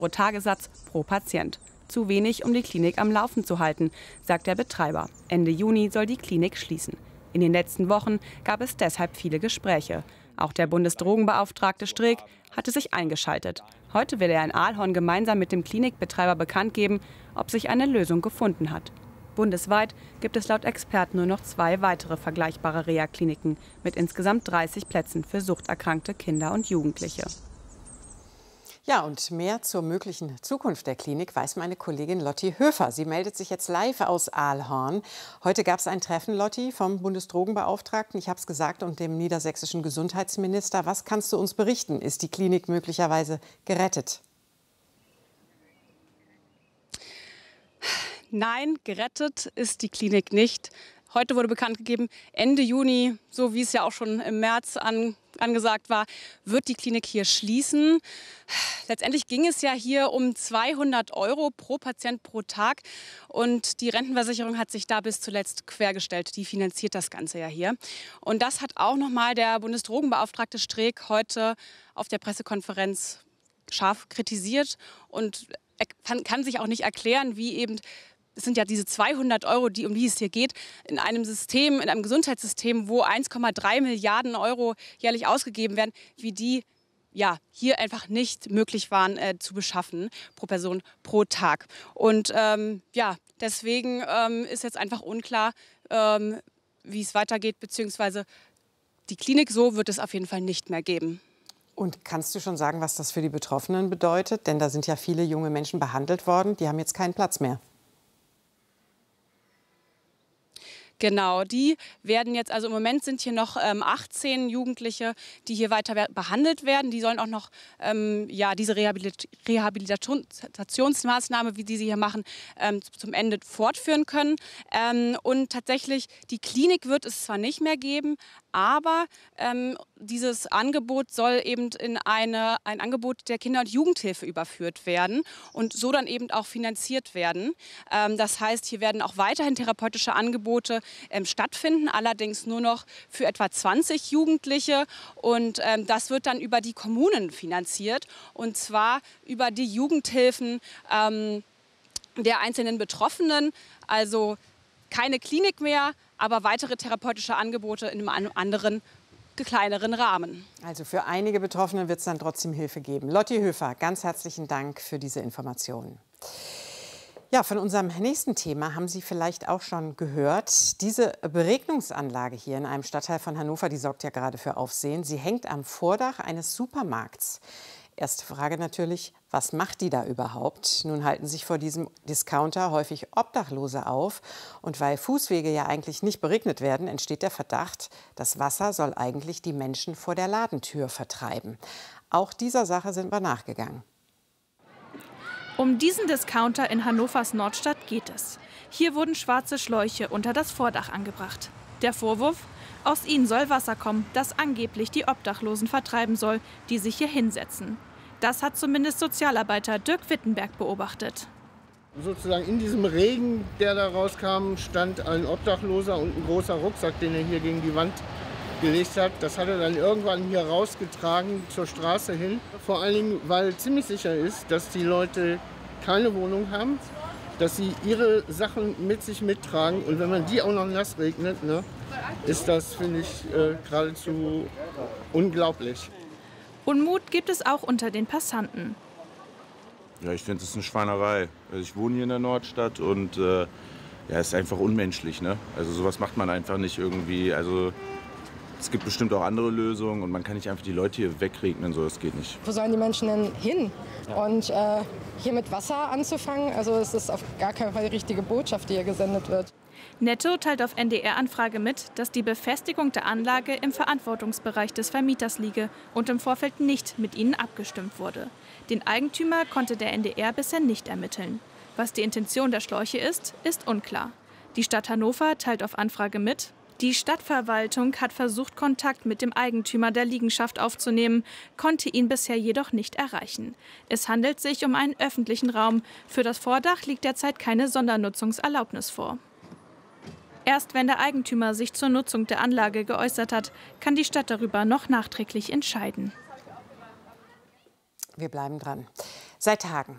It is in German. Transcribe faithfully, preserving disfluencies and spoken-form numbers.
Euro Tagessatz pro Patient. Zu wenig, um die Klinik am Laufen zu halten, sagt der Betreiber. Ende Juni soll die Klinik schließen. In den letzten Wochen gab es deshalb viele Gespräche. Auch der Bundesdrogenbeauftragte Streeck hatte sich eingeschaltet. Heute will er in Aalhorn gemeinsam mit dem Klinikbetreiber bekannt geben, ob sich eine Lösung gefunden hat. Bundesweit gibt es laut Experten nur noch zwei weitere vergleichbare Reha-Kliniken mit insgesamt dreißig Plätzen für suchterkrankte Kinder und Jugendliche. Ja, und mehr zur möglichen Zukunft der Klinik weiß meine Kollegin Lotti Höfer. Sie meldet sich jetzt live aus Aalhorn. Heute gab es ein Treffen, Lotti, vom Bundesdrogenbeauftragten, ich habe es gesagt, und dem niedersächsischen Gesundheitsminister. Was kannst du uns berichten? Ist die Klinik möglicherweise gerettet? Nein, gerettet ist die Klinik nicht. Heute wurde bekannt gegeben, Ende Juni, so wie es ja auch schon im März an, angesagt war, wird die Klinik hier schließen. Letztendlich ging es ja hier um zweihundert Euro pro Patient pro Tag. Und die Rentenversicherung hat sich da bis zuletzt quergestellt. Die finanziert das Ganze ja hier. Und das hat auch noch mal der Bundesdrogenbeauftragte Streeck heute auf der Pressekonferenz scharf kritisiert. Und er kann sich auch nicht erklären, wie eben... Es sind ja diese zweihundert Euro, die, um die es hier geht, in einem System, in einem Gesundheitssystem, wo eins Komma drei Milliarden Euro jährlich ausgegeben werden, wie die ja, hier einfach nicht möglich waren äh, zu beschaffen pro Person pro Tag. Und ähm, ja, deswegen ähm, ist jetzt einfach unklar, ähm, wie es weitergeht, beziehungsweise die Klinik so wird es auf jeden Fall nicht mehr geben. Und kannst du schon sagen, was das für die Betroffenen bedeutet? Denn da sind ja viele junge Menschen behandelt worden, die haben jetzt keinen Platz mehr. Genau, die werden jetzt, also im Moment sind hier noch ähm, achtzehn Jugendliche, die hier weiter behandelt werden. Die sollen auch noch ähm, ja, diese Rehabilit Rehabilitationsmaßnahme, wie die sie hier machen, ähm, zum Ende fortführen können. Ähm, und tatsächlich, die Klinik wird es zwar nicht mehr geben, aber ähm, dieses Angebot soll eben in eine, ein Angebot der Kinder- und Jugendhilfe überführt werden und so dann eben auch finanziert werden. Ähm, das heißt, hier werden auch weiterhin therapeutische Angebote ähm, stattfinden, allerdings nur noch für etwa zwanzig Jugendliche. Und ähm, das wird dann über die Kommunen finanziert, und zwar über die Jugendhilfen ähm, der einzelnen Betroffenen. Also keine Klinik mehr, aber weitere therapeutische Angebote in einem anderen, kleineren Rahmen. Also für einige Betroffene wird es dann trotzdem Hilfe geben. Lotti Höfer, ganz herzlichen Dank für diese Informationen. Ja, von unserem nächsten Thema haben Sie vielleicht auch schon gehört. Diese Beregnungsanlage hier in einem Stadtteil von Hannover, die sorgt ja gerade für Aufsehen. Sie hängt am Vordach eines Supermarkts. Erste Frage natürlich, was macht die da überhaupt? Nun halten sich vor diesem Discounter häufig Obdachlose auf. Und weil Fußwege ja eigentlich nicht beregnet werden, entsteht der Verdacht, das Wasser soll eigentlich die Menschen vor der Ladentür vertreiben. Auch dieser Sache sind wir nachgegangen. Um diesen Discounter in Hannovers Nordstadt geht es. Hier wurden schwarze Schläuche unter das Vordach angebracht. Der Vorwurf? Aus ihnen soll Wasser kommen, das angeblich die Obdachlosen vertreiben soll, die sich hier hinsetzen. Das hat zumindest Sozialarbeiter Dirk Wittenberg beobachtet. Sozusagen in diesem Regen, der da rauskam, stand ein Obdachloser und ein großer Rucksack, den er hier gegen die Wand gelegt hat. Das hat er dann irgendwann hier rausgetragen zur Straße hin. Vor allen Dingen, weil ziemlich sicher ist, dass die Leute keine Wohnung haben, dass sie ihre Sachen mit sich mittragen. Und wenn man die auch noch nass regnet, ne, ist das, finde ich, äh, geradezu unglaublich. Unmut gibt es auch unter den Passanten. Ja, ich finde es eine Schweinerei. Also ich wohne hier in der Nordstadt und äh, ja, es ist einfach unmenschlich. Ne? Also sowas macht man einfach nicht irgendwie. Also es gibt bestimmt auch andere Lösungen und man kann nicht einfach die Leute hier wegregnen, so, das geht nicht. Wo sollen die Menschen denn hin? Ja. Und äh, hier mit Wasser anzufangen, also es ist auf gar keinen Fall die richtige Botschaft, die hier gesendet wird. Netto teilt auf N D R-Anfrage mit, dass die Befestigung der Anlage im Verantwortungsbereich des Vermieters liege und im Vorfeld nicht mit ihnen abgestimmt wurde. Den Eigentümer konnte der N D R bisher nicht ermitteln. Was die Intention der Schläuche ist, ist unklar. Die Stadt Hannover teilt auf Anfrage mit, die Stadtverwaltung hat versucht, Kontakt mit dem Eigentümer der Liegenschaft aufzunehmen, konnte ihn bisher jedoch nicht erreichen. Es handelt sich um einen öffentlichen Raum. Für das Vordach liegt derzeit keine Sondernutzungserlaubnis vor. Erst wenn der Eigentümer sich zur Nutzung der Anlage geäußert hat, kann die Stadt darüber noch nachträglich entscheiden. Wir bleiben dran. Seit Tagen